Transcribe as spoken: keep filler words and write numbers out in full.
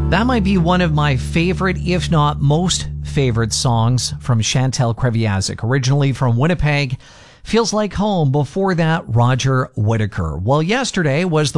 That might be one of my favorite, if not most favorite songs from Chantal Kreviazuk, originally from Winnipeg. Feels Like Home. Before that, Roger Whittaker. Well, yesterday was the